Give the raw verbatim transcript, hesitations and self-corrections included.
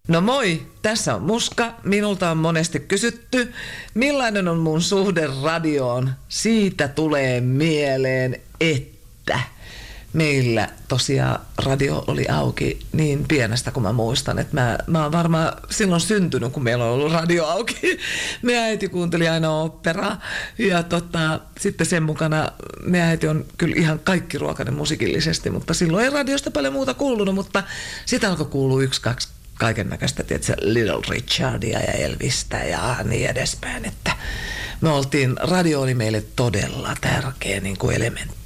No moi, tässä on Muska. Minulta on monesti kysytty, millainen on mun suhde radioon. Siitä tulee mieleen, että meillä tosiaan radio oli auki niin pienestä kuin mä muistan. Että mä, mä oon varmaan silloin syntynyt, kun meillä on ollut radio auki. Meidän äiti kuunteli aina oopperaa ja tota, sitten sen mukana meidän äiti on kyllä ihan kaikkiruokainen musiikillisesti, mutta silloin ei radiosta paljon muuta kuulunut, mutta sitä alkoi kuulua yksi, kaksi kaiken näköistä, tietysti Little Richardia ja Elvistä ja niin edespäin, että me oltiin, radio oli meille todella tärkeä niin kuin elementti